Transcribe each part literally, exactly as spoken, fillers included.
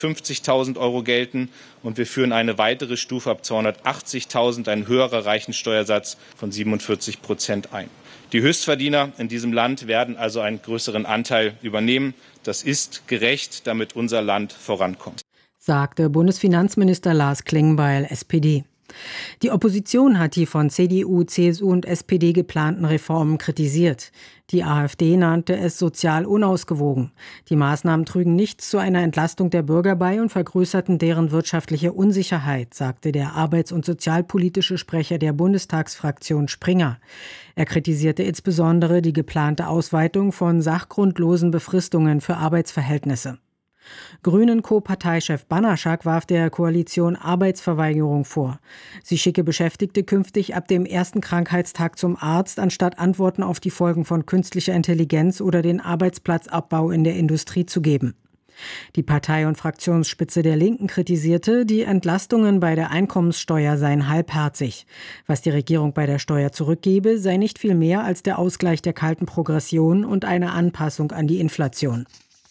fünfzigtausend Euro gelten und wir führen eine weitere Stufe ab zweihundertachtzigtausend, ein höherer Reichensteuersatz von siebenundvierzig Prozent ein. Die Höchstverdiener in diesem Land werden also einen größeren Anteil übernehmen. Das ist gerecht, damit unser Land vorankommt, sagte Bundesfinanzminister Lars Klingbeil, S P D. Die Opposition hat die von C D U, C S U und S P D geplanten Reformen kritisiert. Die AfD nannte es sozial unausgewogen. Die Maßnahmen trügen nichts zu einer Entlastung der Bürger bei und vergrößerten deren wirtschaftliche Unsicherheit, sagte der arbeits- und sozialpolitische Sprecher der Bundestagsfraktion Springer. Er kritisierte insbesondere die geplante Ausweitung von sachgrundlosen Befristungen für Arbeitsverhältnisse. Grünen-Co-Parteichef Banaschak warf der Koalition Arbeitsverweigerung vor. Sie schicke Beschäftigte künftig ab dem ersten Krankheitstag zum Arzt, anstatt Antworten auf die Folgen von künstlicher Intelligenz oder den Arbeitsplatzabbau in der Industrie zu geben. Die Partei- und Fraktionsspitze der Linken kritisierte, die Entlastungen bei der Einkommenssteuer seien halbherzig. Was die Regierung bei der Steuer zurückgebe, sei nicht viel mehr als der Ausgleich der kalten Progression und eine Anpassung an die Inflation.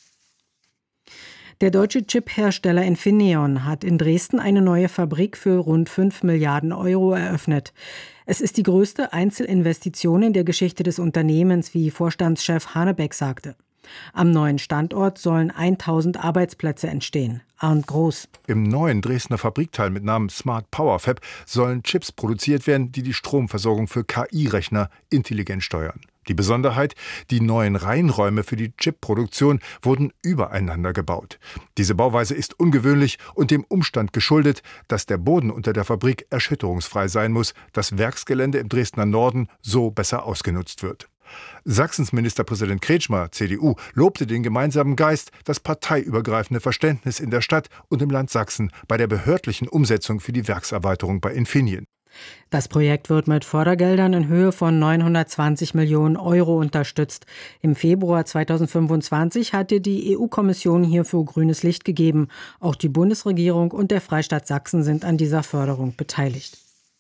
Der deutsche Chip-Hersteller Infineon hat in Dresden eine neue Fabrik für rund fünf Milliarden Euro eröffnet. Es ist die größte Einzelinvestition in der Geschichte des Unternehmens, wie Vorstandschef Hanebeck sagte. Am neuen Standort sollen tausend Arbeitsplätze entstehen. Arndt Groß. Im neuen Dresdner Fabrikteil mit Namen Smart Power Fab sollen Chips produziert werden, die die Stromversorgung für K I-Rechner intelligent steuern. Die Besonderheit, die neuen Reihenräume für die Chipproduktion wurden übereinander gebaut. Diese Bauweise ist ungewöhnlich und dem Umstand geschuldet, dass der Boden unter der Fabrik erschütterungsfrei sein muss, das Werksgelände im Dresdner Norden so besser ausgenutzt wird. Sachsens Ministerpräsident Kretschmer, C D U, lobte den gemeinsamen Geist, das parteiübergreifende Verständnis in der Stadt und im Land Sachsen bei der behördlichen Umsetzung für die Werkserweiterung bei Infineon. Das Projekt wird mit Fördergeldern in Höhe von neunhundertzwanzig Millionen Euro unterstützt. Im Februar zweitausendfünfundzwanzig hatte die E U-Kommission hierfür grünes Licht gegeben. Auch die Bundesregierung und der Freistaat Sachsen sind an dieser Förderung beteiligt.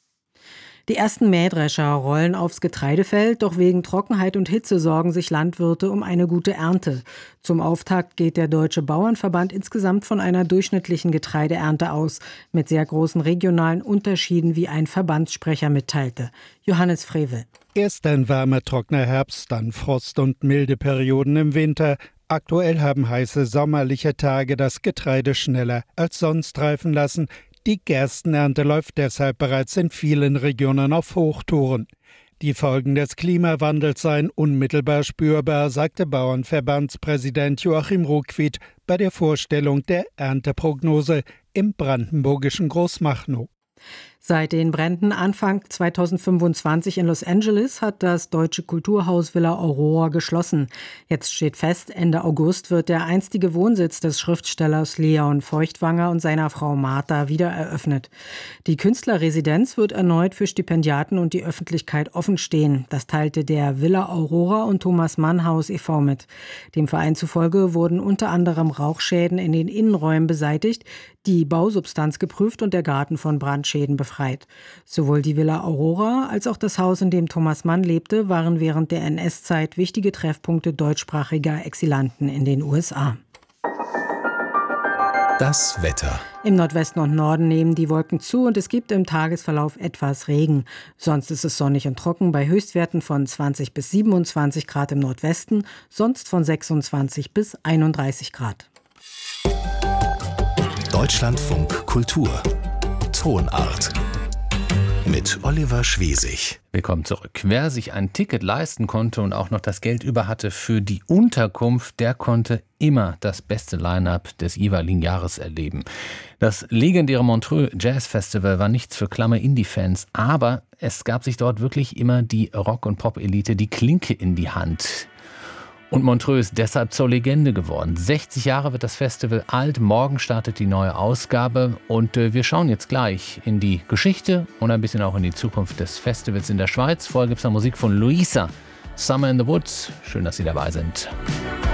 Die ersten Mähdrescher rollen aufs Getreidefeld, doch wegen Trockenheit und Hitze sorgen sich Landwirte um eine gute Ernte. Zum Auftakt geht der Deutsche Bauernverband insgesamt von einer durchschnittlichen Getreideernte aus, mit sehr großen regionalen Unterschieden, wie ein Verbandssprecher mitteilte. Johannes Frevel. Erst ein warmer, trockener Herbst, dann Frost und milde Perioden im Winter. Aktuell haben heiße sommerliche Tage das Getreide schneller als sonst reifen lassen. Die Gerstenernte läuft deshalb bereits in vielen Regionen auf Hochtouren. Die Folgen des Klimawandels seien unmittelbar spürbar, sagte Bauernverbandspräsident Joachim Ruckwied bei der Vorstellung der Ernteprognose im brandenburgischen Großmachnow. Seit den Bränden Anfang zweitausendfünfundzwanzig in Los Angeles hat das deutsche Kulturhaus Villa Aurora geschlossen. Jetzt steht fest, Ende August wird der einstige Wohnsitz des Schriftstellers Leon Feuchtwanger und seiner Frau Martha wieder eröffnet. Die Künstlerresidenz wird erneut für Stipendiaten und die Öffentlichkeit offen stehen. Das teilte der Villa Aurora und Thomas Mann Haus e V mit. Dem Verein zufolge wurden unter anderem Rauchschäden in den Innenräumen beseitigt, die Bausubstanz geprüft und der Garten von Brandschäden befreit. Sowohl die Villa Aurora als auch das Haus, in dem Thomas Mann lebte, waren während der N S-Zeit wichtige Treffpunkte deutschsprachiger Exilanten in den U S A. Das Wetter. Im Nordwesten und Norden nehmen die Wolken zu und es gibt im Tagesverlauf etwas Regen. Sonst ist es sonnig und trocken bei Höchstwerten von zwanzig bis siebenundzwanzig Grad im Nordwesten, sonst von sechsundzwanzig bis einunddreißig Grad. Deutschlandfunk Kultur. Tonart. Mit Oliver Schwesig. Willkommen zurück. Wer sich ein Ticket leisten konnte und auch noch das Geld über hatte für die Unterkunft, der konnte immer das beste Line-up des jeweiligen Jahres erleben. Das legendäre Montreux Jazz Festival war nichts für klamme Indie-Fans, aber es gab sich dort wirklich immer die Rock- und Pop-Elite die Klinke in die Hand. Und Montreux ist deshalb zur Legende geworden. sechzig Jahre wird das Festival alt, morgen startet die neue Ausgabe und äh, wir schauen jetzt gleich in die Geschichte und ein bisschen auch in die Zukunft des Festivals in der Schweiz. Vorher gibt es noch Musik von Luisa, Summer in the Woods. Schön, dass Sie dabei sind.